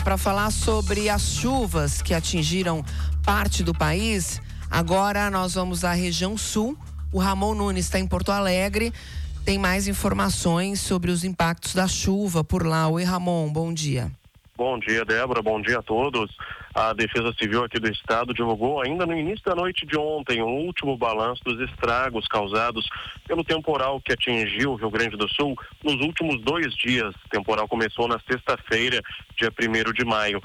para falar sobre as chuvas que atingiram parte do país. Agora nós vamos à região sul. O Ramon Nunes está em Porto Alegre. Tem mais informações sobre os impactos da chuva por lá. Oi, Ramon, bom dia. Bom dia, Débora. Bom dia a todos. A Defesa Civil aqui do estado divulgou ainda no início da noite de ontem o último balanço dos estragos causados pelo temporal que atingiu o Rio Grande do Sul nos últimos 2 dias. O temporal começou na sexta-feira, dia 1º de maio.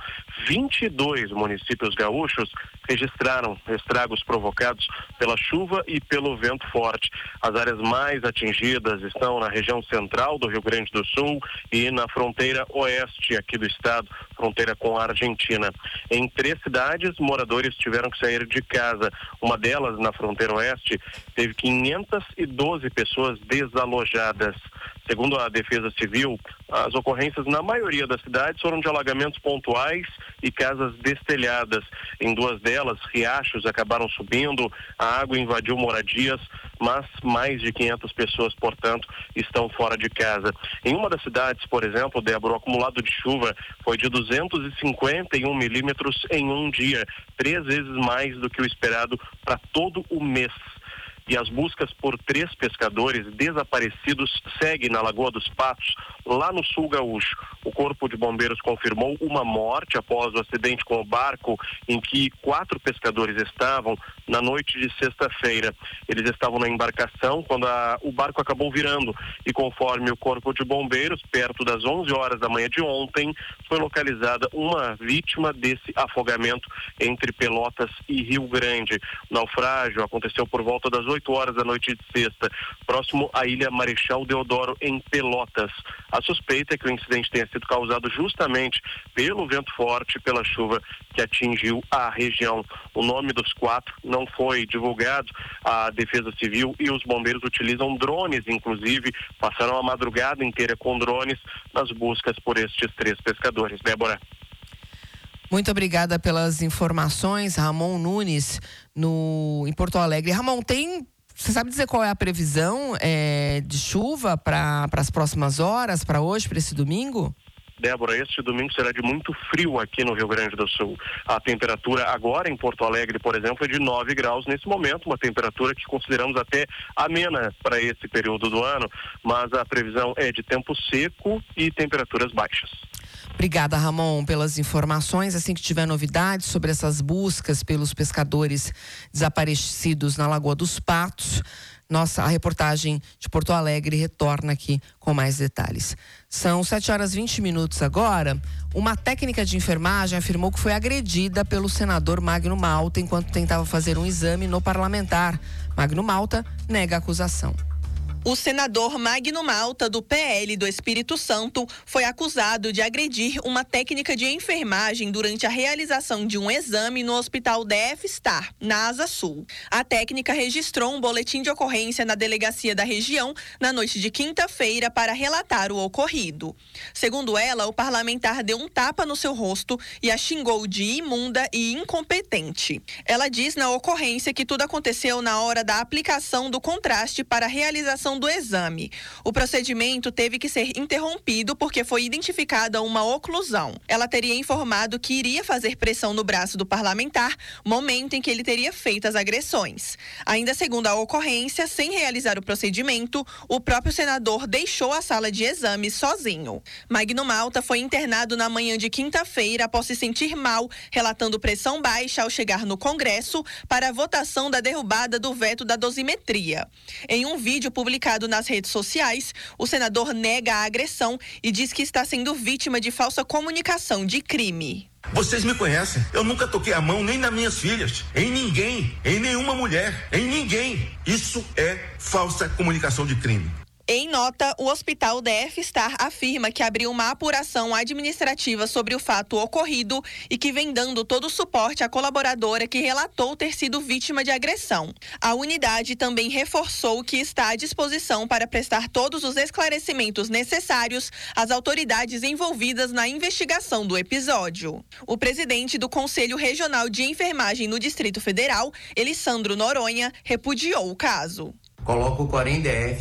22 municípios gaúchos registraram estragos provocados pela chuva e pelo vento forte. As áreas mais atingidas estão na região central do Rio Grande do Sul e na fronteira oeste aqui do estado, fronteira com a Argentina. Em 3 cidades, moradores tiveram que sair de casa. Uma delas, na fronteira oeste, teve 512 pessoas desalojadas. Segundo a Defesa Civil, as ocorrências na maioria das cidades foram de alagamentos pontuais e casas destelhadas. Em 2 delas, riachos acabaram subindo, a água invadiu moradias, mas mais de 500 pessoas, portanto, estão fora de casa. Em uma das cidades, por exemplo, Débora, o acumulado de chuva foi de 251 milímetros em um dia, 3 vezes mais do que o esperado para todo o mês. E as buscas por 3 pescadores desaparecidos seguem na Lagoa dos Patos, lá no sul gaúcho. O Corpo de Bombeiros confirmou uma morte após o acidente com o barco em que 4 pescadores estavam na noite de sexta-feira. Eles estavam na embarcação quando o barco acabou virando e, conforme o Corpo de Bombeiros, perto das 11 horas da manhã de ontem, foi localizada uma vítima desse afogamento entre Pelotas e Rio Grande. O naufrágio aconteceu por volta das 8 horas da noite de sexta, próximo à Ilha Marechal Deodoro, em Pelotas. A suspeita é que o incidente tenha sido causado justamente pelo vento forte e pela chuva que atingiu a região. O nome dos 4 não foi divulgado. A Defesa Civil e os bombeiros utilizam drones, inclusive, passaram a madrugada inteira com drones nas buscas por estes 3 pescadores. Débora. Muito obrigada pelas informações, Ramon Nunes, em Porto Alegre. Ramon, você sabe dizer qual é a previsão de chuva para as próximas horas, para hoje, para esse domingo? Débora, este domingo será de muito frio aqui no Rio Grande do Sul. A temperatura agora em Porto Alegre, por exemplo, é de 9 graus nesse momento, uma temperatura que consideramos até amena para esse período do ano, mas a previsão é de tempo seco e temperaturas baixas. Obrigada, Ramon, pelas informações. Assim que tiver novidades sobre essas buscas pelos pescadores desaparecidos na Lagoa dos Patos, a reportagem de Porto Alegre retorna aqui com mais detalhes. São 7h20 agora. Uma técnica de enfermagem afirmou que foi agredida pelo senador Magno Malta enquanto tentava fazer um exame no parlamentar. Magno Malta nega a acusação. O senador Magno Malta, do PL do Espírito Santo, foi acusado de agredir uma técnica de enfermagem durante a realização de um exame no Hospital DF-Star, na Asa Sul. A técnica registrou um boletim de ocorrência na delegacia da região na noite de quinta-feira para relatar o ocorrido. Segundo ela, o parlamentar deu um tapa no seu rosto e a xingou de imunda e incompetente. Ela diz na ocorrência que tudo aconteceu na hora da aplicação do contraste para a realização do exame. O procedimento teve que ser interrompido porque foi identificada uma oclusão. Ela teria informado que iria fazer pressão no braço do parlamentar, momento em que ele teria feito as agressões. Ainda segundo a ocorrência, sem realizar o procedimento, o próprio senador deixou a sala de exames sozinho. Magno Malta foi internado na manhã de quinta-feira após se sentir mal, relatando pressão baixa ao chegar no Congresso para a votação da derrubada do veto da dosimetria. Em um vídeo publicado nas redes sociais, o senador nega a agressão e diz que está sendo vítima de falsa comunicação de crime. Vocês me conhecem, eu nunca toquei a mão nem nas minhas filhas, em ninguém, em nenhuma mulher, em ninguém. Isso é falsa comunicação de crime. Em nota, o Hospital DF-Star afirma que abriu uma apuração administrativa sobre o fato ocorrido e que vem dando todo o suporte à colaboradora que relatou ter sido vítima de agressão. A unidade também reforçou que está à disposição para prestar todos os esclarecimentos necessários às autoridades envolvidas na investigação do episódio. O presidente do Conselho Regional de Enfermagem no Distrito Federal, Elisandro Noronha, repudiou o caso. Coloco o Corém DF